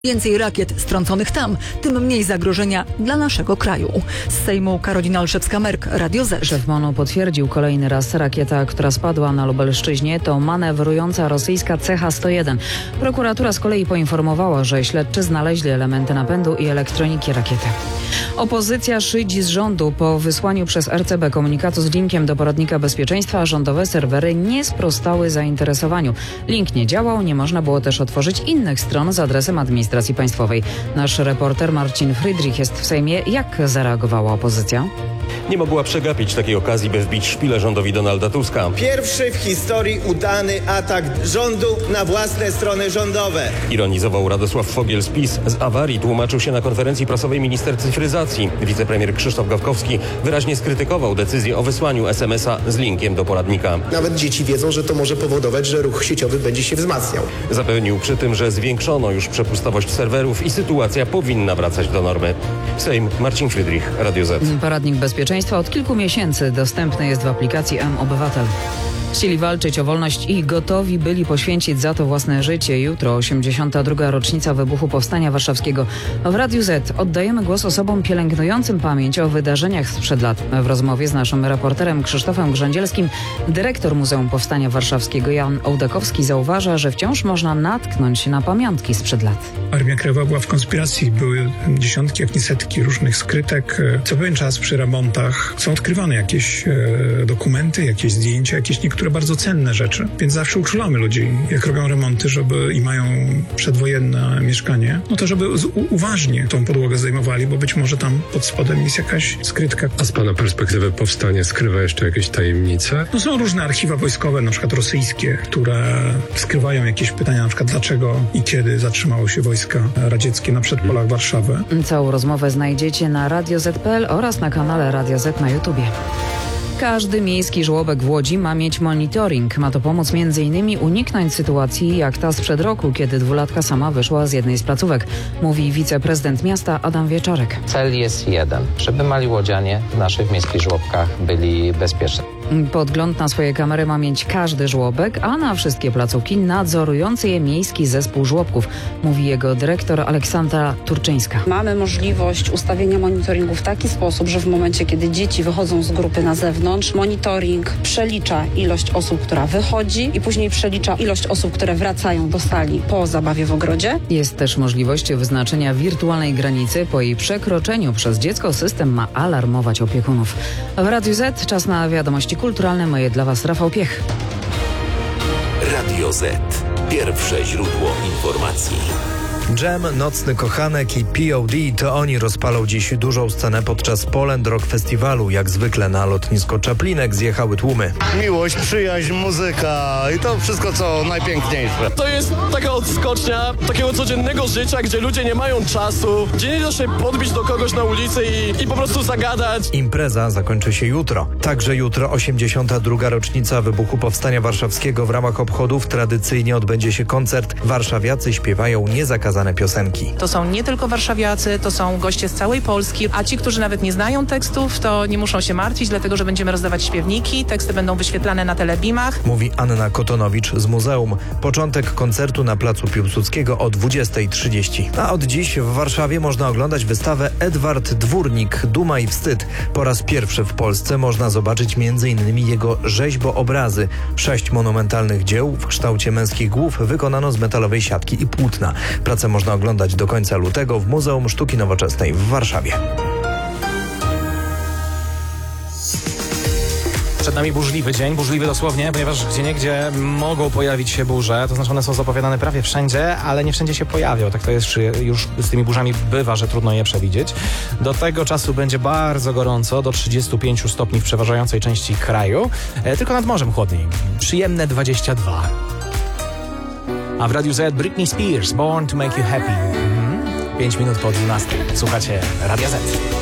Więcej rakiet strąconych tam, tym mniej zagrożenia dla naszego kraju. Z Sejmu Karolina Olszewska-Merk, Radio Z. Szef MON-u potwierdził kolejny raz, rakieta, która spadła na Lubelszczyźnie, to manewrująca rosyjska CH-101. Prokuratura z kolei poinformowała, że śledczy znaleźli elementy napędu i elektroniki rakiety. Opozycja szydzi z rządu. Po wysłaniu przez RCB komunikatu z linkiem do poradnika bezpieczeństwa rządowe serwery nie sprostały zainteresowaniu. Link nie działał, nie można było też otworzyć innych stron z adresem administracji państwowej. Nasz reporter Marcin Friedrich jest w Sejmie. Jak zareagowała opozycja? Nie mogła przegapić takiej okazji, by wbić szpilę rządowi Donalda Tuska. Pierwszy w historii udany atak rządu na własne strony rządowe. Ironizował Radosław Fogiel z PiS. Z awarii tłumaczył się na konferencji prasowej minister cyfryzacji. Wicepremier Krzysztof Gawkowski wyraźnie skrytykował decyzję o wysłaniu SMS-a z linkiem do poradnika. Nawet dzieci wiedzą, że to może powodować, że ruch sieciowy będzie się wzmacniał. Zapewnił przy tym, że zwiększono już przepustowość serwerów i sytuacja powinna wracać do normy. Sejm, Marcin Friedrich, Radio Z. Poradnik bezpieczeństwa od kilku miesięcy dostępny jest w aplikacji mObywatel. Chcieli walczyć o wolność i gotowi byli poświęcić za to własne życie. Jutro 82. rocznica wybuchu Powstania Warszawskiego. W Radiu Z oddajemy głos osobom pielęgnującym pamięć o wydarzeniach sprzed lat. W rozmowie z naszym reporterem Krzysztofem Grzędzielskim dyrektor Muzeum Powstania Warszawskiego Jan Ołdakowski zauważa, że wciąż można natknąć się na pamiątki sprzed lat. Armia Krajowa była w konspiracji. Były dziesiątki, jak nie setki różnych skrytek. Co pewien czas przy remontach są odkrywane jakieś dokumenty, jakieś zdjęcia, jakieś niektóre bardzo cenne rzeczy. Więc zawsze uczulamy ludzi, jak robią remonty, żeby i mają przedwojenne mieszkanie, no to żeby uważnie tą podłogę zdejmowali, bo być może tam pod spodem jest jakaś skrytka. A z pana perspektywy powstanie skrywa jeszcze jakieś tajemnice? No są różne archiwa wojskowe, na przykład rosyjskie, które skrywają jakieś pytania, na przykład dlaczego i kiedy zatrzymało się wojska radzieckie na przedpolach Warszawy. Całą rozmowę znajdziecie na radioz.pl oraz na kanale Radio Z na YouTubie. Każdy miejski żłobek w Łodzi ma mieć monitoring. Ma to pomóc m.in. uniknąć sytuacji jak ta sprzed roku, kiedy dwulatka sama wyszła z jednej z placówek, mówi wiceprezydent miasta Adam Wieczorek. Cel jest jeden, żeby mali łodzianie w naszych miejskich żłobkach byli bezpieczni. Podgląd na swoje kamery ma mieć każdy żłobek, a na wszystkie placówki nadzorujący je miejski zespół żłobków, mówi jego dyrektor Aleksandra Turczyńska. Mamy możliwość ustawienia monitoringu w taki sposób, że w momencie, kiedy dzieci wychodzą z grupy na zewnątrz, monitoring przelicza ilość osób, która wychodzi i później przelicza ilość osób, które wracają do sali po zabawie w ogrodzie. Jest też możliwość wyznaczenia wirtualnej granicy. Po jej przekroczeniu przez dziecko system ma alarmować opiekunów. W Radiu Z czas na wiadomości kulturalne. Moje dla Was Rafał Piech. Radio Z. Pierwsze źródło informacji. Jam, Nocny Kochanek i P.O.D. to oni rozpalą dziś dużą scenę podczas Poland Rock Festiwalu. Jak zwykle na lotnisko Czaplinek zjechały tłumy. Miłość, przyjaźń, muzyka i to wszystko, co najpiękniejsze. To jest taka odskocznia takiego codziennego życia, gdzie ludzie nie mają czasu, gdzie nie da się podbić do kogoś na ulicy i po prostu zagadać. Impreza zakończy się jutro. Także jutro 82. rocznica wybuchu Powstania Warszawskiego. W ramach obchodów tradycyjnie odbędzie się koncert. Warszawiacy śpiewają niezakazane piosenki. To są nie tylko warszawiacy, to są goście z całej Polski, a ci, którzy nawet nie znają tekstów, to nie muszą się martwić, dlatego że będziemy rozdawać śpiewniki, teksty będą wyświetlane na telebimach. Mówi Anna Kotonowicz z muzeum. Początek koncertu na placu Piłsudskiego o 20:30. A od dziś w Warszawie można oglądać wystawę Edward Dwórnik, Duma i Wstyd. Po raz pierwszy w Polsce można zobaczyć m.in. jego rzeźboobrazy. 6 monumentalnych dzieł w kształcie męskich głów wykonano z metalowej siatki i płótna. Pracę można oglądać do końca lutego w Muzeum Sztuki Nowoczesnej w Warszawie. Przed nami burzliwy dzień, burzliwy dosłownie, ponieważ gdzieniegdzie mogą pojawić się burze, to znaczy one są zapowiadane prawie wszędzie, ale nie wszędzie się pojawią. Tak to jest, czy już z tymi burzami bywa, że trudno je przewidzieć. Do tego czasu będzie bardzo gorąco, do 35 stopni w przeważającej części kraju, tylko nad morzem chłodniej, przyjemne 22. A w Radiu Z Britney Spears, Born to Make You Happy. 5 minut po 12. Słuchacie Radia Z.